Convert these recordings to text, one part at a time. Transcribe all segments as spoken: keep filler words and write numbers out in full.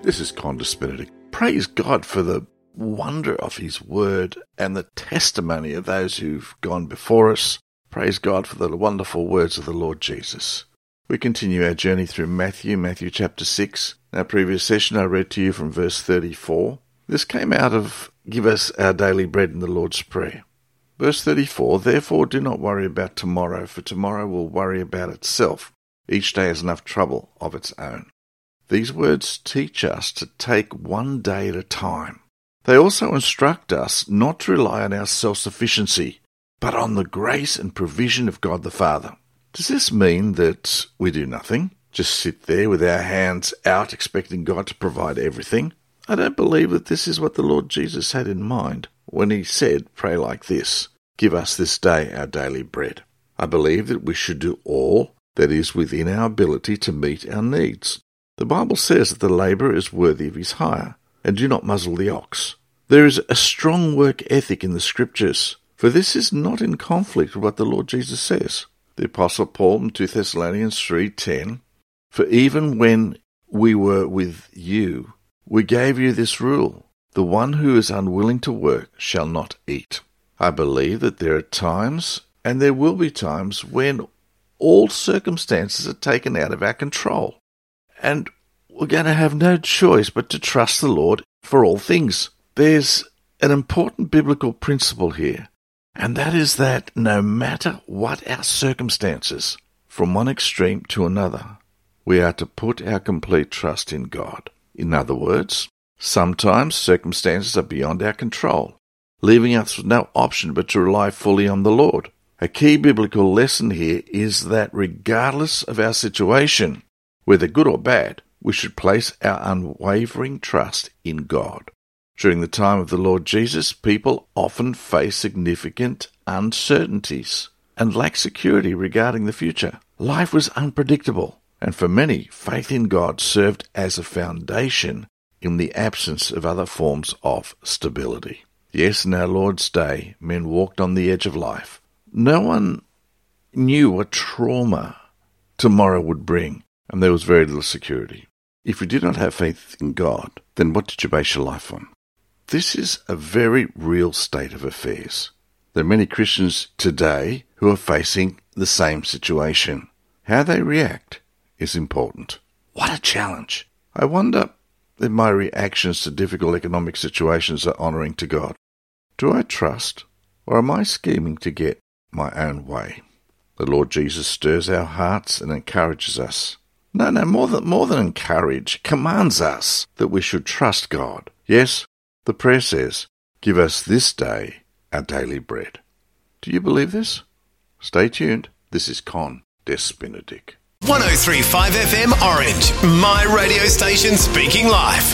This is Condis Benedict. Praise God for the wonder of His Word and the testimony of those who've gone before us. Praise God for the wonderful words of the Lord Jesus. We continue our journey through Matthew, Matthew chapter six. In our previous session I read to you from verse thirty-four. This came out of "Give us our daily bread" in the Lord's Prayer. Verse thirty-four, "Therefore do not worry about tomorrow, for tomorrow will worry about itself. Each day has enough trouble of its own." These words teach us to take one day at a time. They also instruct us not to rely on our self-sufficiency, but on the grace and provision of God the Father. Does this mean that we do nothing? Just sit there with our hands out expecting God to provide everything? I don't believe that this is what the Lord Jesus had in mind when He said, "Pray like this, give us this day our daily bread." I believe that we should do all that is within our ability to meet our needs. The Bible says that the labourer is worthy of his hire, and do not muzzle the ox. There is a strong work ethic in the Scriptures, for this is not in conflict with what the Lord Jesus says. The Apostle Paul in two Thessalonians three ten, "For even when we were with you, we gave you this rule, the one who is unwilling to work shall not eat." I believe that there are times, and there will be times, when all circumstances are taken out of our control. And we're going to have no choice but to trust the Lord for all things. There's an important biblical principle here, and that is that no matter what our circumstances, from one extreme to another, we are to put our complete trust in God. In other words, sometimes circumstances are beyond our control, leaving us with no option but to rely fully on the Lord. A key biblical lesson here is that regardless of our situation, whether good or bad, we should place our unwavering trust in God. During the time of the Lord Jesus, people often face significant uncertainties and lack security regarding the future. Life was unpredictable, and for many, faith in God served as a foundation in the absence of other forms of stability. Yes, in our Lord's day, men walked on the edge of life. No one knew what trauma tomorrow would bring, and there was very little security. If you did not have faith in God, then what did you base your life on? This is a very real state of affairs. There are many Christians today who are facing the same situation. How they react is important. What a challenge! I wonder if my reactions to difficult economic situations are honouring to God. Do I trust, or am I scheming to get my own way? The Lord Jesus stirs our hearts and encourages us. No, no, more than, more than encourage, commands us that we should trust God. Yes, the prayer says, "Give us this day our daily bread." Do you believe this? Stay tuned. This is Condis Benedict. one oh three point five F M Orange, my radio station speaking life.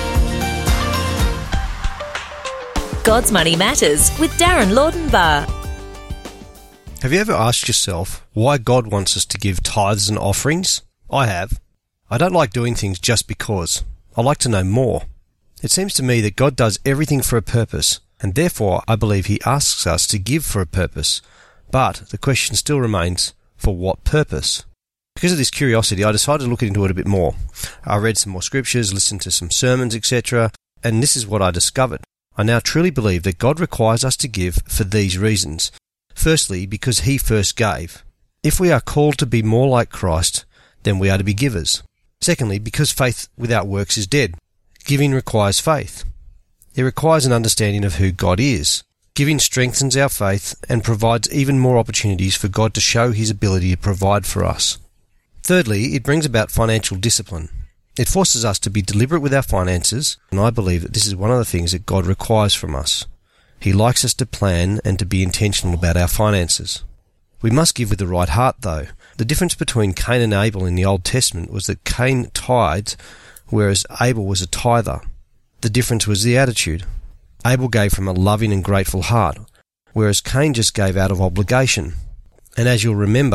God's Money Matters with Darren Laudenbar. Have you ever asked yourself why God wants us to give tithes and offerings? I have. I don't like doing things just because. I like to know more. It seems to me that God does everything for a purpose, and therefore I believe He asks us to give for a purpose. But the question still remains, for what purpose? Because of this curiosity, I decided to look into it a bit more. I read some more scriptures, listened to some sermons, et cetera, and this is what I discovered. I now truly believe that God requires us to give for these reasons. Firstly, because He first gave. If we are called to be more like Christ, then we are to be givers. Secondly, because faith without works is dead. Giving requires faith. It requires an understanding of who God is. Giving strengthens our faith and provides even more opportunities for God to show His ability to provide for us. Thirdly, it brings about financial discipline. It forces us to be deliberate with our finances, and I believe that this is one of the things that God requires from us. He likes us to plan and to be intentional about our finances. We must give with the right heart, though. The difference between Cain and Abel in the Old Testament was that Cain tithed, whereas Abel was a tither. The difference was the attitude. Abel gave from a loving and grateful heart, whereas Cain just gave out of obligation. And as you'll remember,